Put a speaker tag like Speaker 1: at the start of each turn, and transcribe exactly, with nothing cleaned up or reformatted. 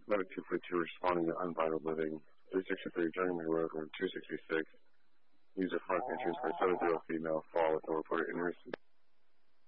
Speaker 1: eleven two forty-two responding to Unvital Living. three sixty-three Journeyman Road, room two sixty-six. User front entrance for seven zero female, fall with no reported interest.